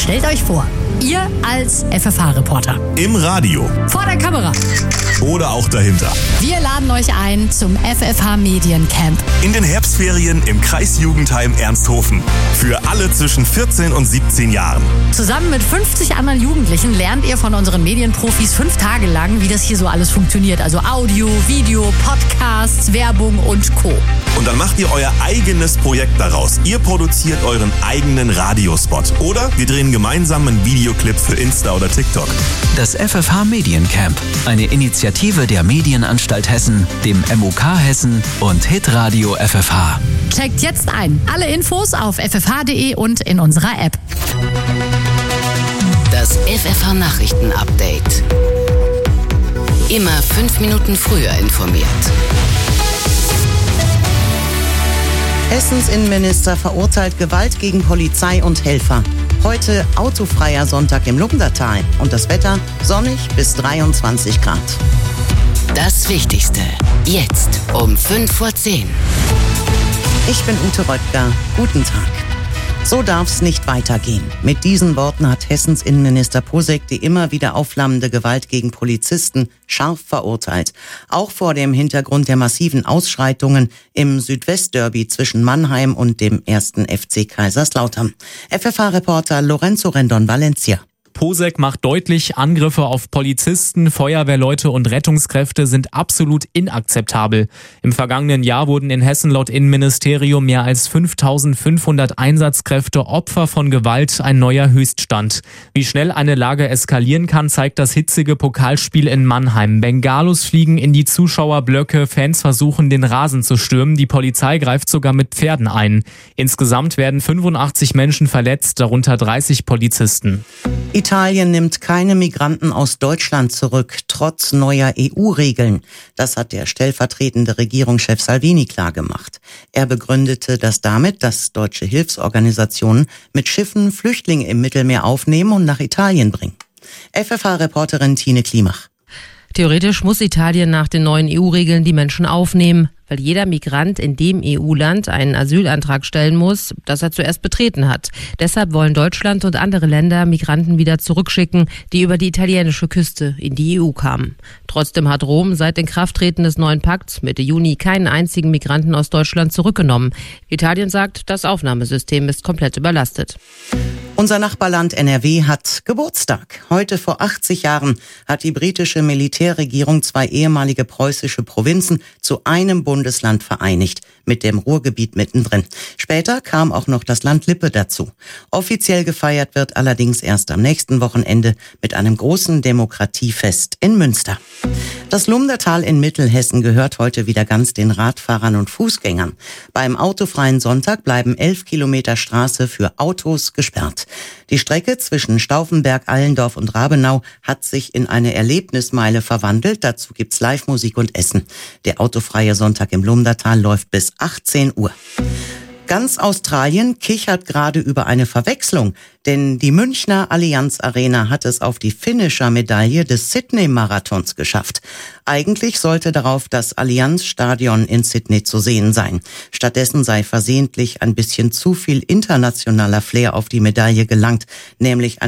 Stellt euch vor, ihr als FFH-Reporter. Im Radio. Vor der Kamera. Oder auch dahinter. Wir laden euch ein zum FFH Mediencamp. In den Herbstferien im Kreisjugendheim Ernsthofen. Für alle zwischen 14 und 17 Jahren. Zusammen mit 50 anderen Jugendlichen lernt ihr von unseren Medienprofis 5 Tage lang, wie das hier so alles funktioniert. Also Audio, Video, Podcasts, Werbung und Co. Und dann macht ihr euer eigenes Projekt daraus. Ihr produziert euren eigenen Radiospot. Oder wir drehen gemeinsam einen Videoclip für Insta oder TikTok. Das FFH Mediencamp. Eine Initiative der Medienanstalt Hessen, dem MUK Hessen und Hitradio FFH. Checkt jetzt ein. Alle Infos auf ffh.de und in unserer App. Das FFH Nachrichten Update. Immer 5 Minuten früher informiert. Hessens Innenminister verurteilt Gewalt gegen Polizei und Helfer. Heute autofreier Sonntag im Lumdatal und das Wetter sonnig bis 23 Grad. Das Wichtigste jetzt um 5:10 Uhr. Ich bin Ute Röttger. Guten Tag. So darf's nicht weitergehen. Mit diesen Worten hat Hessens Innenminister Posek die immer wieder aufflammende Gewalt gegen Polizisten scharf verurteilt. Auch vor dem Hintergrund der massiven Ausschreitungen im Südwestderby zwischen Mannheim und dem 1. FC Kaiserslautern. FFH-Reporter Lorenzo Rendon-Valencia. Posek macht deutlich, Angriffe auf Polizisten, Feuerwehrleute und Rettungskräfte sind absolut inakzeptabel. Im vergangenen Jahr wurden in Hessen laut Innenministerium mehr als 5.500 Einsatzkräfte Opfer von Gewalt, ein neuer Höchststand. Wie schnell eine Lage eskalieren kann, zeigt das hitzige Pokalspiel in Mannheim. Bengalos fliegen in die Zuschauerblöcke, Fans versuchen den Rasen zu stürmen, die Polizei greift sogar mit Pferden ein. Insgesamt werden 85 Menschen verletzt, darunter 30 Polizisten. Italien nimmt keine Migranten aus Deutschland zurück, trotz neuer EU-Regeln. Das hat der stellvertretende Regierungschef Salvini klargemacht. Er begründete das damit, dass deutsche Hilfsorganisationen mit Schiffen Flüchtlinge im Mittelmeer aufnehmen und nach Italien bringen. FFH-Reporterin Tine Klimach. Theoretisch muss Italien nach den neuen EU-Regeln die Menschen aufnehmen, weil jeder Migrant in dem EU-Land einen Asylantrag stellen muss, das er zuerst betreten hat. Deshalb wollen Deutschland und andere Länder Migranten wieder zurückschicken, die über die italienische Küste in die EU kamen. Trotzdem hat Rom seit Inkrafttreten des neuen Pakts Mitte Juni keinen einzigen Migranten aus Deutschland zurückgenommen. Italien sagt, das Aufnahmesystem ist komplett überlastet. Unser Nachbarland NRW hat Geburtstag. Heute vor 80 Jahren hat die britische Militärregierung 2 ehemalige preußische Provinzen zu einem Bundesland vereinigt, mit dem Ruhrgebiet mittendrin. Später kam auch noch das Land Lippe dazu. Offiziell gefeiert wird allerdings erst am nächsten Wochenende mit einem großen Demokratiefest in Münster. Das Lumdatal in Mittelhessen gehört heute wieder ganz den Radfahrern und Fußgängern. Beim autofreien Sonntag bleiben 11 Kilometer Straße für Autos gesperrt. Die Strecke zwischen Stauffenberg, Allendorf und Rabenau hat sich in eine Erlebnismeile verwandelt. Dazu gibt's Live-Musik und Essen. Der autofreie Sonntag im Lumdatal läuft bis 18 Uhr. Ganz Australien kichert gerade über eine Verwechslung, denn die Münchner Allianz Arena hat es auf die Finisher-Medaille des Sydney-Marathons geschafft. Eigentlich sollte darauf das Allianz-Stadion in Sydney zu sehen sein. Stattdessen sei versehentlich ein bisschen zu viel internationaler Flair auf die Medaille gelangt, nämlich